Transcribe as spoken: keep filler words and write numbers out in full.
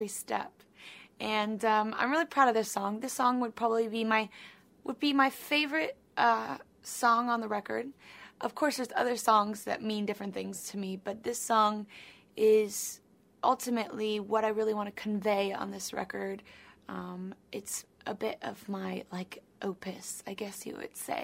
step. And um, I'm really proud of this song. This song would probably be my would be my favorite uh, song on the record. Of course, there's other songs that mean different things to me, but this song is ultimately what I really want to convey on this record. Um, it's a bit of my, like, opus, I guess you would say.